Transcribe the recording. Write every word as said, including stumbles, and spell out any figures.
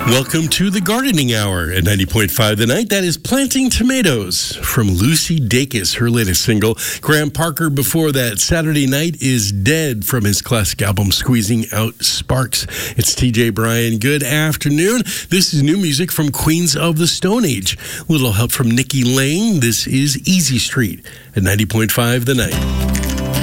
Welcome to the Gardening Hour at ninety point five The Night. That is Planting Tomatoes from Lucy Dacus, her latest single. Graham Parker before that, Saturday Night is Dead from his classic album Squeezing Out Sparks. It's T J Bryan. Good afternoon. This is new music from Queens of the Stone Age. Little help from Nikki Lane. This is Easy Street at ninety point five The Night.